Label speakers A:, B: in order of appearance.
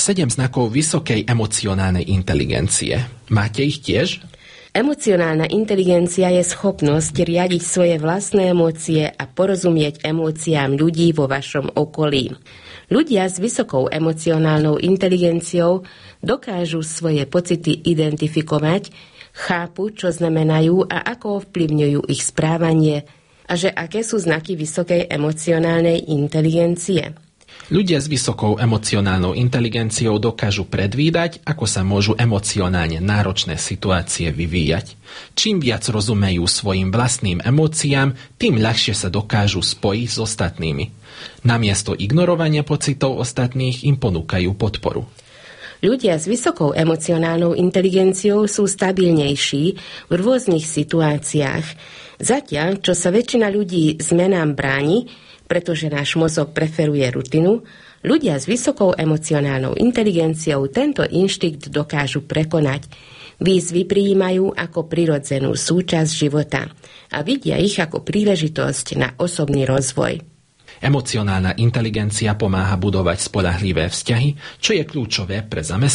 A: 7 znakov vysokej emocionálnej inteligencie. Máte ich tiež?
B: Emocionálna inteligencia je schopnosť riadiť svoje vlastné emócie a porozumieť emóciám ľudí vo vašom okolí. Ľudia s vysokou emocionálnou inteligenciou dokážu svoje pocity identifikovať, chápu, čo znamenajú a ako ovplyvňujú ich správanie a že aké sú znaky vysokej emocionálnej inteligencie.
A: Ľudia s vysokou emocionálnou inteligenciou dokážu predvídať, ako sa môžu emocionálne náročné situácie vyvíjať. Čím viac rozumejú svojim vlastným emóciám, tým ľahšie sa dokážu spojiť s ostatnými. Namiesto ignorovania pocitov ostatných im ponúkajú podporu.
B: Ľudia s vysokou emocionálnou inteligenciou sú stabilnejší v rôznych situáciách. Zatiaľ, čo sa väčšina ľudí zmenám bráni, pretože náš mozog preferuje rutinu, ľudia s vysokou emocionálnou inteligenciou tento inštinkt dokážu prekonať. Výzvy prijímajú ako prirodzenú súčasť života a vidia ich ako príležitosť na osobný rozvoj.
A: Emocionálna inteligencia pomáha budovať spoľahlivé vzťahy, čo je kľúčové pre zamestnanie